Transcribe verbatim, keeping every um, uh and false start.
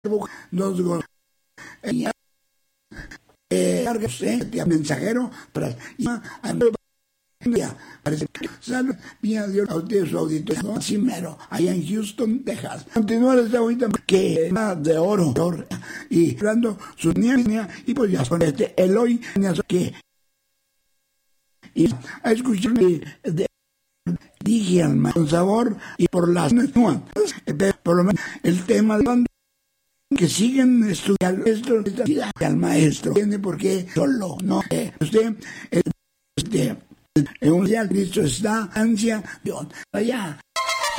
dos goles. Eh, eh, mensajero para parece que salud vía de su auditorio Cimero allá en Houston, Texas. Continúa esta ahorita que de oro y hablando su niña y pues ya con este Eloy que y a escuchar de dije al con sabor y por las por lo menos el tema de que siguen estudiando esto al maestro tiene por qué solo no eh, usted este en un día Cristo está ansia de allá